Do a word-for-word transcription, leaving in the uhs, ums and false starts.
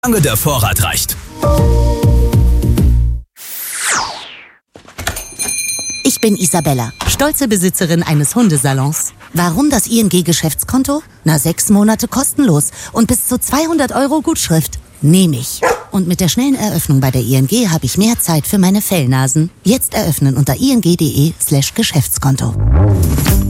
Solange der Vorrat reicht. Ich bin Isabella, stolze Besitzerin eines Hundesalons. Warum das I N G-Geschäftskonto? Na, sechs Monate kostenlos und bis zu zweihundert Euro Gutschrift. Nehme ich. Und mit der schnellen Eröffnung bei der I N G habe ich mehr Zeit für meine Fellnasen. Jetzt eröffnen unter ing.de slash Geschäftskonto.